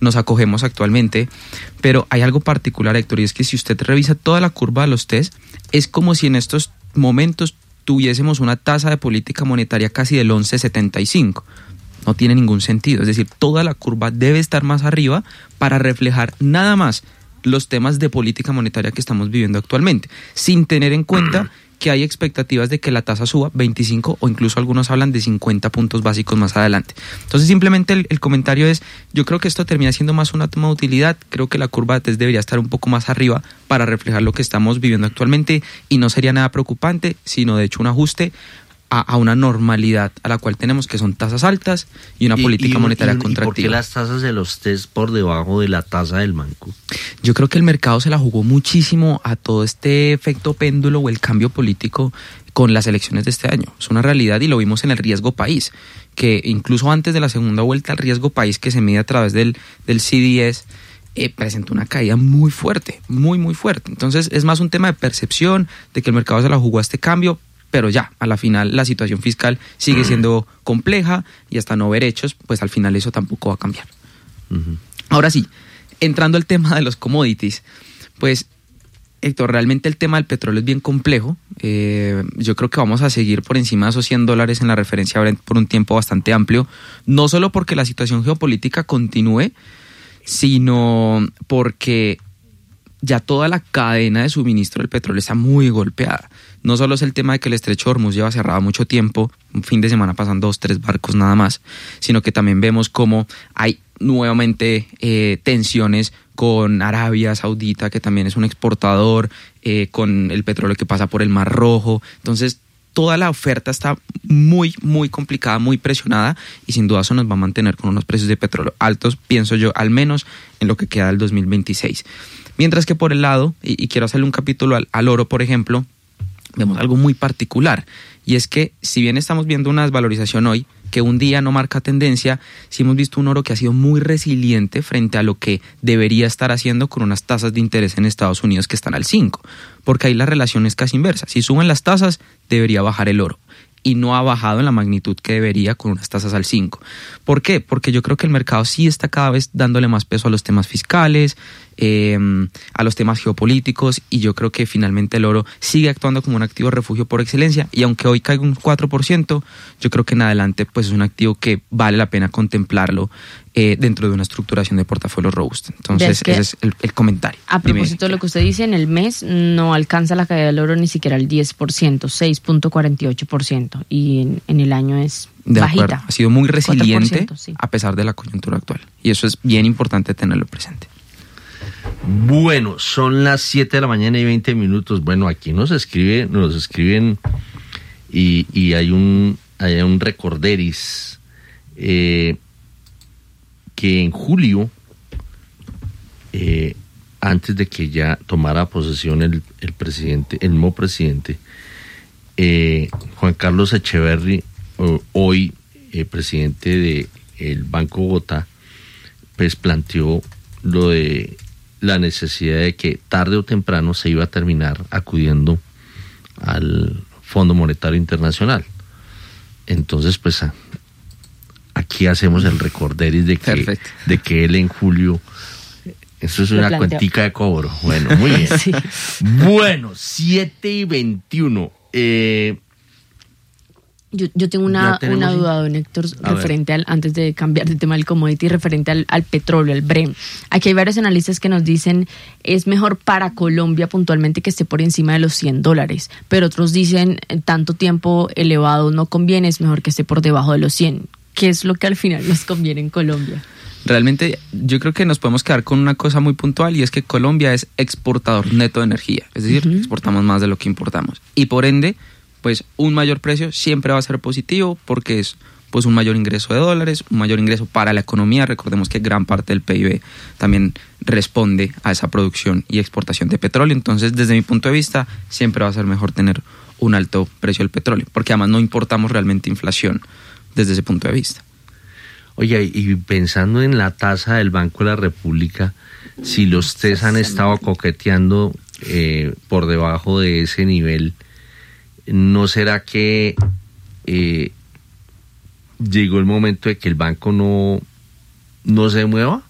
nos acogemos actualmente. Pero hay algo particular, Héctor, y es que si usted revisa toda la curva de los test, es como si en estos momentos tuviésemos una tasa de política monetaria casi del 11,75. No tiene ningún sentido. Es decir, toda la curva debe estar más arriba para reflejar nada más los temas de política monetaria que estamos viviendo actualmente, sin tener en cuenta que hay expectativas de que la tasa suba 25 o incluso algunos hablan de 50 puntos básicos más adelante. Entonces simplemente el comentario es, yo creo que esto termina siendo más una toma de utilidad, creo que la curva de test debería estar un poco más arriba para reflejar lo que estamos viviendo actualmente y no sería nada preocupante, sino de hecho un ajuste a una normalidad a la cual tenemos, que son tasas altas y una política monetaria contractiva. ¿Y por qué las tasas de los test por debajo de la tasa del banco? Yo creo que el mercado se la jugó muchísimo a todo este efecto péndulo o el cambio político con las elecciones de este año. Es una realidad y lo vimos en el riesgo país, que incluso antes de la segunda vuelta el riesgo país que se mide a través del CDS presentó una caída muy fuerte, muy fuerte. Entonces es más un tema de percepción, de que el mercado se la jugó a este cambio, pero ya, a la final la situación fiscal sigue siendo compleja y hasta no ver hechos, pues al final eso tampoco va a cambiar. Ahora sí, entrando al tema de los commodities, pues Héctor, realmente el tema del petróleo es bien complejo. Yo creo que vamos a seguir por encima de esos $100 en la referencia Brent por un tiempo bastante amplio, no solo porque la situación geopolítica continúe, sino porque ya toda la cadena de suministro del petróleo está muy golpeada. No solo es el tema de que el estrecho de Hormuz lleva cerrado mucho tiempo, un fin de semana pasan 2-3 barcos nada más, sino que también vemos cómo hay nuevamente tensiones con Arabia Saudita, que también es un exportador, con el petróleo que pasa por el Mar Rojo. Entonces, toda la oferta está muy complicada, muy presionada y sin duda eso nos va a mantener con unos precios de petróleo altos, pienso yo, al menos en lo que queda del 2026. Mientras que por el lado, y quiero hacerle un capítulo al oro, por ejemplo, vemos algo muy particular, y es que si bien estamos viendo una desvalorización hoy, que un día no marca tendencia, sí hemos visto un oro que ha sido muy resiliente frente a lo que debería estar haciendo con unas tasas de interés en Estados Unidos que están al 5, porque ahí la relación es casi inversa. Si suben las tasas, debería bajar el oro, y no ha bajado en la magnitud que debería con unas tasas al 5. ¿Por qué? Porque yo creo que el mercado sí está cada vez dándole más peso a los temas fiscales, a los temas geopolíticos, y yo creo que finalmente el oro sigue actuando como un activo refugio por excelencia, y aunque hoy caiga un 4%, yo creo que en adelante pues es un activo que vale la pena contemplarlo dentro de una estructuración de portafolio robusta. Entonces ese es el comentario. A propósito de lo que usted dice, en el mes no alcanza la caída del oro ni siquiera el 10%, 6.48%, y en el año es de bajita. Acuerdo. Ha sido muy resiliente, sí, a pesar de la coyuntura actual, y eso es bien importante tenerlo presente. Bueno, son las 7 de la mañana y 20 minutos. Bueno, aquí nos escriben y hay un recorderis que en julio, antes de que ya tomara posesión el nuevo presidente, Juan Carlos Echeverry, hoy presidente del Banco Bogotá, pues planteó lo de la necesidad de que tarde o temprano se iba a terminar acudiendo al Fondo Monetario Internacional. Entonces, pues aquí hacemos el recorderis de que él en julio, eso es una cuentica de cobro. Bueno, muy bien. Sí. Bueno, 7:21. Yo tengo una duda, don Héctor, referente antes de cambiar de tema del commodity, referente al petróleo, al Brent. Aquí hay varios analistas que nos dicen es mejor para Colombia puntualmente que esté por encima de los $100, pero otros dicen tanto tiempo elevado no conviene, es mejor que esté por debajo de los 100. ¿Qué es lo que al final nos conviene en Colombia? Realmente yo creo que nos podemos quedar con una cosa muy puntual, y es que Colombia es exportador neto de energía, es decir, exportamos más de lo que importamos, y por ende pues un mayor precio siempre va a ser positivo porque es pues un mayor ingreso de dólares, un mayor ingreso para la economía. Recordemos que gran parte del PIB también responde a esa producción y exportación de petróleo. Entonces, desde mi punto de vista, siempre va a ser mejor tener un alto precio del petróleo, porque además no importamos realmente inflación desde ese punto de vista. Oye, y pensando en la tasa del Banco de la República, si los TES han estado coqueteando por debajo de ese nivel, ¿no será que llegó el momento de que el banco no se mueva?